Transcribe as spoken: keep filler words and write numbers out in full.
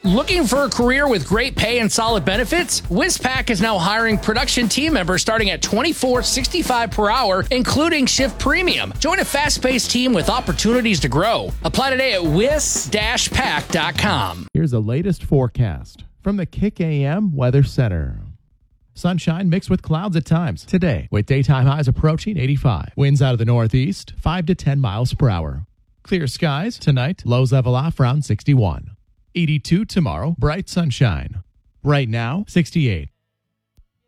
Looking for a career with great pay and solid benefits? WizPack is now hiring production team members starting at twenty-four dollars and sixty-five cents per hour, including shift premium. Join a fast-paced team with opportunities to grow. Apply today at wiz dash pack dot com. Here's the latest forecast from the Kick A M Weather Center. Sunshine mixed with clouds at times today, with daytime highs approaching eighty-five. Winds out of the northeast, five to ten miles per hour. Clear skies tonight, lows level off around sixty-one. eighty-two tomorrow, bright sunshine. Right now, sixty-eight.